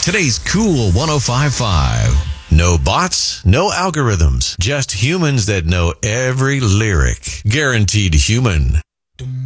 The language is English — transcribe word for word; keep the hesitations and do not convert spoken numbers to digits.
Today's Cool one oh five point five. No bots, no algorithms, just humans that know every lyric. Guaranteed human.